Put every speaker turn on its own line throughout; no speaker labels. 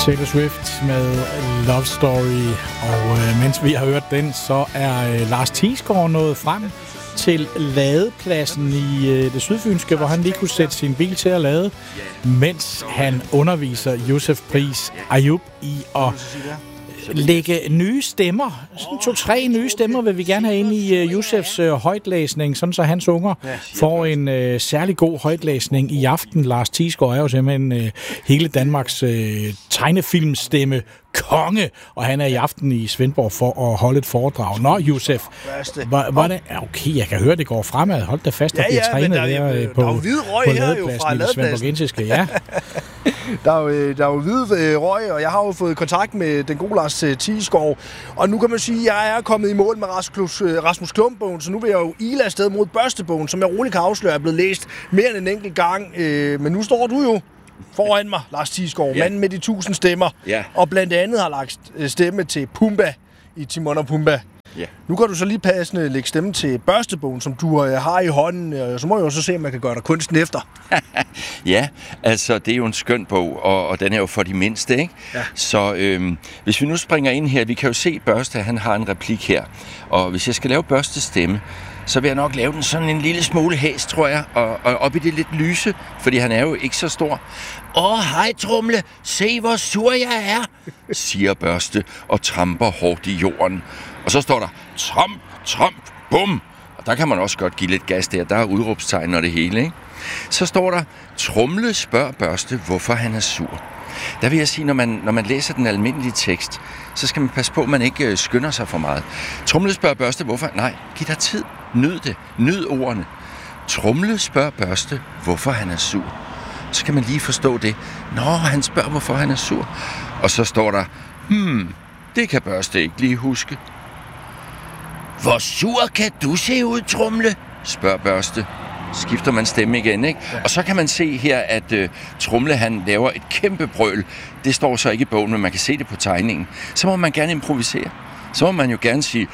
Taylor Swift med Love Story, og mens vi har hørt den, så er Lars Thiesgaard nået frem til ladepladsen i det sydfynske, hvor han lige kunne sætte sin bil til at lade, mens han underviser Josef Pris Ayub i at lægge nye stemmer. Sådan 2-3 nye stemmer vil vi gerne have ind i Josefs højtlæsning, sådan så hans unger får en særlig god højtlæsning i aften. Lars Thiesgaard er jo simpelthen hele Danmarks tegnefilmstemme konge, og han er i aften i Svendborg for at holde et foredrag. Nå, Josef, okay, jeg kan høre, det går fremad. Hold da fast, der bliver trænet der på ladepladsen i det svendborgensiske. Ja.
Der er jo hvid røg, og jeg har jo fået kontakt med den gode Lars Thiesgaard, og nu kan man sige, at jeg er kommet i mål med Rasmus Klump-bogen, så nu vil jeg jo ile afsted mod Børstebogen, som jeg roligt kan afsløre er blevet læst mere end en enkelt gang. Men nu står du jo foran mig, Lars Thiesgaard, manden med de 1000 stemmer, og blandt andet har lagt stemme til Pumba i Timon og Pumba.
Ja.
Nu kan du så lige passende lægge stemme til Børstebogen, som du har i hånden, så må jeg jo så se, om jeg kan gøre dig kunsten efter.
Ja, altså det er jo en skøn bog, og den er jo for de mindste, ikke?
Ja.
Så hvis vi nu springer ind her, vi kan jo se Børste, han har en replik her, og hvis jeg skal lave Børstes stemme, så vil jeg nok lave den sådan en lille smule hæs, tror jeg, og op i det lidt lyse, fordi han er jo ikke så stor. Hej Trumle, se hvor sur jeg er, siger Børste og tramper hårdt i jorden. Og så står der, tramp, tramp, bum. Og der kan man også godt give lidt gas der. Der er udråbstegn og det hele, ikke? Så står der, Trumle spørger Børste, hvorfor han er sur. Der vil jeg sige, når man læser den almindelige tekst, så skal man passe på, at man ikke skynder sig for meget. Trumle spørger Børste, hvorfor? Nej, giv dig tid. Nyd det. Nyd ordene. Trumle spørger Børste, hvorfor han er sur. Så kan man lige forstå det. Nå, han spørger, hvorfor han er sur. Og så står der, det kan Børste ikke lige huske. Hvor sur kan du se ud, Trumle? Spørger Børste. Skifter man stemme igen, ikke? Ja. Og så kan man se her, at Trumle, han laver et kæmpe brøl. Det står så ikke i bogen, men man kan se det på tegningen. Så må man gerne improvisere. Så må man jo gerne sige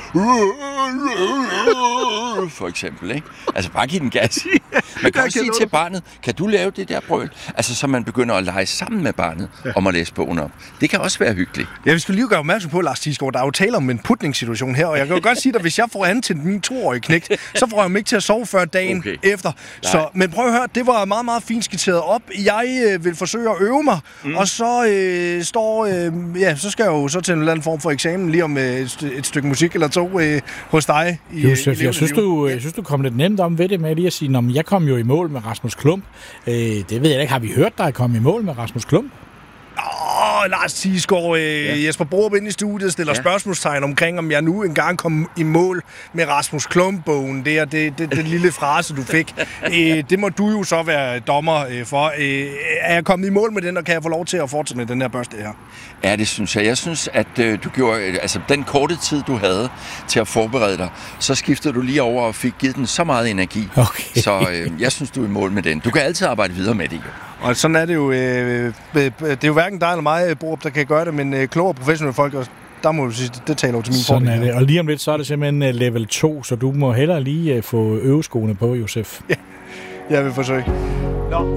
for eksempel, ikke? Altså bare give den gas. Man kan også sige til barnet, kan du lave det der brøl? Altså så man begynder at lege sammen med barnet om at læse bogen op. Det kan også være hyggeligt.
Ja, vi skal lige gøre opmærksom på, Lars Thiesgaard, der er jo tale om en putningssituation her, og jeg kan jo godt sige dig, hvis jeg får antændt min 2-årige knægt, så får jeg ham ikke til at sove før dagen efter. Så, men prøv at høre, det var meget, meget fint skitseret op. Jeg vil forsøge at øve mig, og så så skal jeg jo så til en eller anden form for eksamen lige om et stykke musik eller to hos dig.
Josef, jeg synes, du kom lidt nemt om ved det med lige at sige, jeg kom jo i mål med Rasmus Klump. Det ved jeg ikke. Har vi hørt dig komme i mål med Rasmus Klump?
Lars Thiesgaard, Jesper Borup inde i studiet stiller spørgsmålstegn omkring, om jeg nu engang kom i mål med Rasmus Klump-bogen. Det er den lille frase, du fik. Det må du jo så være dommer for. Er jeg kommet i mål med den, og kan jeg få lov til at fortsætte med den her børste her?
Ja, det synes jeg. Jeg synes, at du gjorde, altså den korte tid, du havde til at forberede dig, så skiftede du lige over og fik givet den så meget energi. Okay. Så jeg synes, du er i mål med den. Du kan altid arbejde videre med det, jo.
Og sådan er det jo. Det er jo hverken dig eller mig, Borup, der kan gøre det, men kloge professionelle folk, der må du sige, det taler jo til min fordel.
Sådan er det. Og lige om lidt, så er det simpelthen level 2, så du må hellere lige få øveskoene på, Josef.
Ja, jeg vil forsøge. Nå.